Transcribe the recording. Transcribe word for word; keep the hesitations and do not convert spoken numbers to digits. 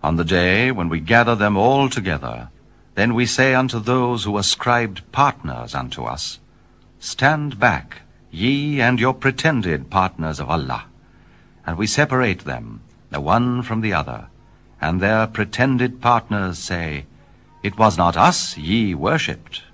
On the day when we gather them all together, then we say unto those who ascribed partners unto us, Stand back, ye and your pretended partners of Allah. And we separate them, the one from the other, and their pretended partners say, It was not us ye worshipped,